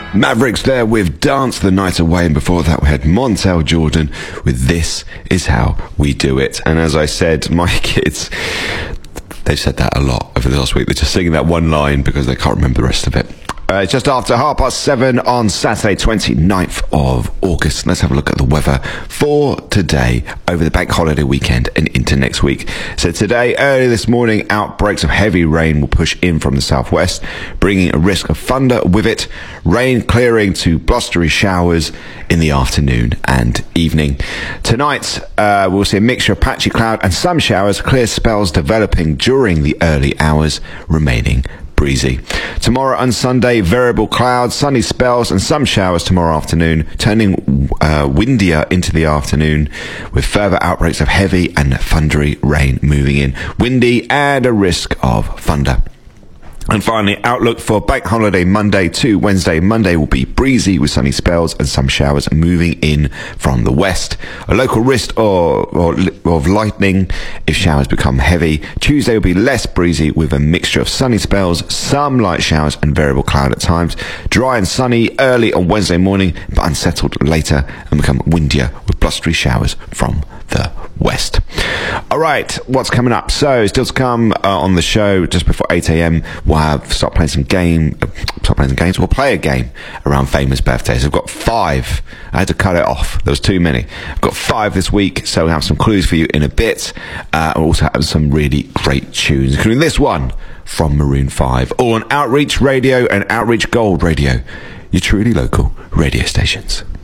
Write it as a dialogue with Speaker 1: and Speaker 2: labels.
Speaker 1: Mavericks there with Dance the Night Away, and before that we had Montel Jordan with This Is How We Do It. And as I said, my kids, they've said that a lot over the last week. They're just singing that one line because they can't remember the rest of it. It's just after 7:30 on Saturday, 29th of August. Let's have a look at the weather for today over the bank holiday weekend and into next week. So today, early this morning, outbreaks of heavy rain will push in from the southwest, bringing a risk of thunder with it. Rain clearing to blustery showers in the afternoon and evening. Tonight, we'll see a mixture of patchy cloud and some showers, clear spells developing during the early hours, remaining breezy. Tomorrow and Sunday, variable clouds, sunny spells and some showers tomorrow afternoon, turning windier into the afternoon with further outbreaks of heavy and thundery rain moving in. Windy and a risk of thunder. And finally, outlook for bank holiday Monday to Wednesday. Monday will be breezy with sunny spells and some showers moving in from the west. A local risk of lightning if showers become heavy. Tuesday will be less breezy with a mixture of sunny spells, some light showers and variable cloud at times. Dry and sunny early on Wednesday morning, but unsettled later and become windier with blustery showers from the west. All right, what's coming up? So still to come on the show just before 8 a.m. we'll play a game around famous birthdays. I've got 5. I had to cut it off. There was too many. I've got 5 this week, so we'll have some clues for you in a bit. We'll also have some really great tunes, including this one from Maroon 5, all on Outreach Radio and Outreach Gold Radio, your truly local radio stations.